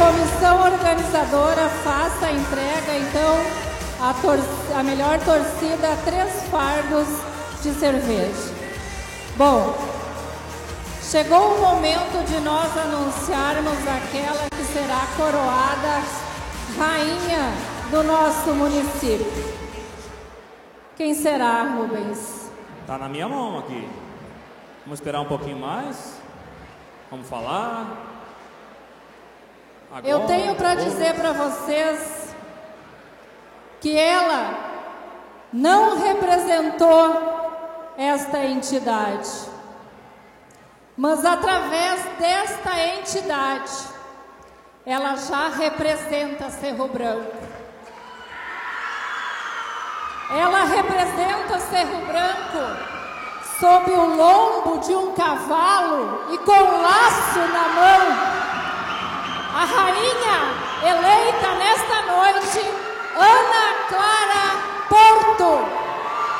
comissão organizadora faça a entrega, então, a melhor torcida, 3 fardos de cerveja. Bom, chegou o momento de nós anunciarmos aquela que será coroada rainha do nosso município. Quem será, Rubens? Tá na minha mão aqui. Vamos esperar um pouquinho mais. Vamos falar. Agora, eu tenho para dizer para vocês que ela não representou esta entidade, mas através desta entidade, ela já representa Cerro Branco. Ela representa Cerro Branco sob o lombo de um cavalo e com laço na mão. A rainha